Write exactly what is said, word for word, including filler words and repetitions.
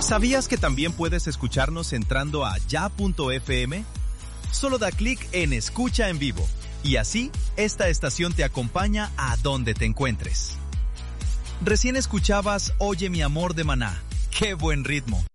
¿Sabías que también puedes escucharnos entrando a ya punto efe eme? Solo da clic en Escucha en Vivo y así esta estación te acompaña a donde te encuentres. Recién escuchabas Oye mi amor de Maná. ¡Qué buen ritmo!